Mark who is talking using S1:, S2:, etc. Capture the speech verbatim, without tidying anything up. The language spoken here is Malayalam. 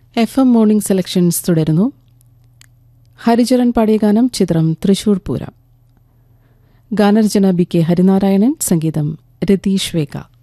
S1: എഫ് എം മോർണിംഗ് സെലക്ഷൻസ് തുടരുന്നു. ഹരിചരൺ പാടിയ ഗാനം ചിത്രം തൃശൂർ പൂരം. ഗാനരചന ബി കെ ഹരിനാരായണൻ, സംഗീതം രതീഷ് വേഗ.